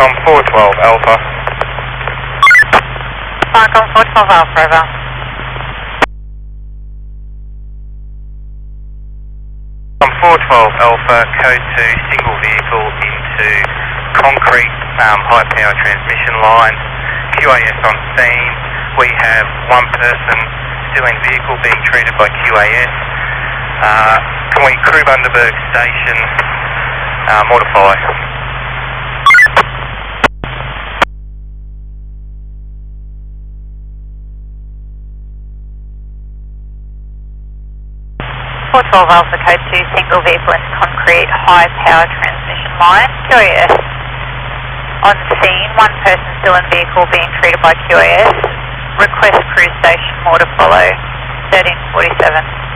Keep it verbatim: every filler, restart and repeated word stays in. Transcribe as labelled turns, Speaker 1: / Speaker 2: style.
Speaker 1: On four twelve Alpha.
Speaker 2: Falcon four twelve Alpha, over.
Speaker 1: On four twelve Alpha, code two, single vehicle into concrete um, high power transmission line. Q A S on scene. We have one person still in vehicle being treated by Q A S. Uh, can we crew Bundaberg Station, uh, modify?
Speaker 2: four twelve Alpha, code two, single vehicle into concrete high power transmission line. Q A S on scene, one person still in vehicle being treated by Q A S. Request crew station more to follow, thirteen forty-seven.